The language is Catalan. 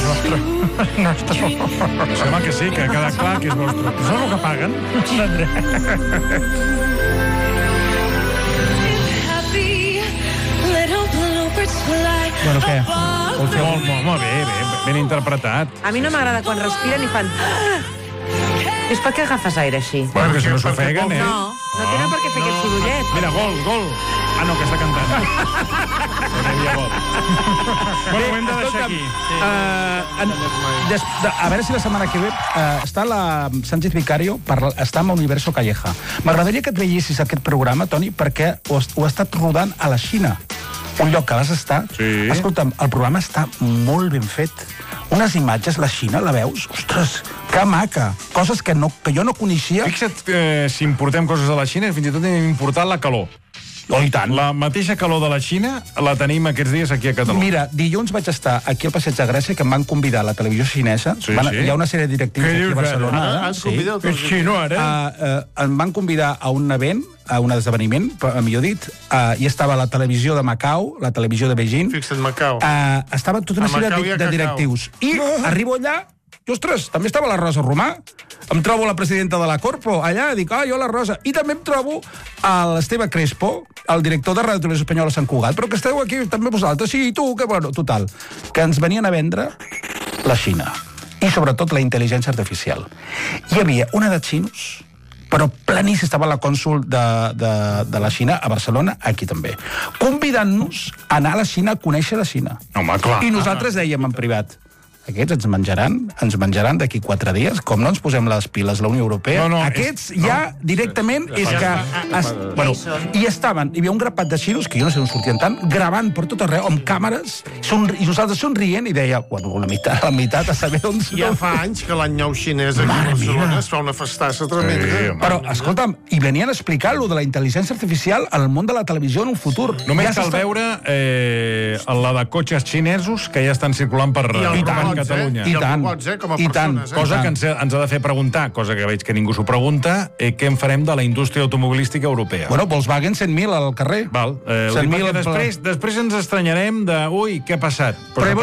és vostre. Sembla que sí, que ha quedat clar que és vostre. Això és el que paguen? Bueno, què? Molt bé, ben interpretat. A mi no m'agrada quan respiren i fan... És per què agafes aire així? Bueno, que si no s'ofeguen, eh? No tenen per què fer aquest sorollet. Mira, gol. Ah, no, que està cantant. No hi havia gol. Bueno, ho hem de deixar aquí. A veure si la setmana que ve està la Sánchez Vicario, està amb Universo Calleja. M'agradaria que et veiessis aquest programa, Toni, perquè ho ha estat rodant a la Xina. Un lloc que vas estar. Sí. Escolta'm, el programa està molt ben fet. Unes imatges, la Xina, la veus? Ostres, que maca. Coses que jo no coneixia. Fixa't que si importem coses a la Xina, fins i tot hem importat la calor. Oh, i tant. La mateixa calor de la Xina la tenim aquests dies aquí a Catalunya. Mira, dilluns vaig estar aquí al Passeig de Gràcia, que em van convidar a la televisió xinesa. Sí. Hi ha una sèrie de directius aquí a Barcelona. És xino, ara? Em van convidar a un event, a un esdeveniment, millor dit, i estava la televisió de Macau, la televisió de Beijing. Fixa't, Macau. Estava tota una sèrie de directius. I arribo allà, i, ostres, també estava la Rosa Romà. Em trobo la presidenta de la Corpo allà, dic, jo la Rosa. I també em trobo l'Esteve Crespo, el director de Ràdio Televisió Espanyola a Sant Cugat, però que esteu aquí també vosaltres, sí, i tu, que bueno, total. Que ens venien a vendre la Xina. I sobretot la intel·ligència artificial. Hi havia una de xinos, però planís, estava la cònsol de la Xina a Barcelona, aquí també, convidant-nos a anar a la Xina, a conèixer la Xina. Home, clar. I nosaltres dèiem en privat, aquests ens menjaran d'aquí 4 dies, com no ens posem les piles la Unió Europea. Aquests ja directament és que... I estaven, hi havia un grapat de xinos, que jo no sé on sortien tant, gravant per tot arreu, amb càmeres, i nosaltres somrient, i deia, bueno, la meitat, a saber on... Ja fa anys que l'any nou xinès aquí a Barcelona es fa una festassa tremenda. Però, escolta'm, i venien a explicar lo de la intel·ligència artificial al món de la televisió en un futur. Només cal veure la de cotxes xinesos que ja estan circulant per Catalunya. I tant, i tant. Cosa que ens ha de fer preguntar, cosa que veig que ningú s'ho pregunta, què en farem de la indústria automobilística europea. Bueno, Volkswagen 100.000 al carrer. Val. Després ens estranyarem de, ui, què ha passat?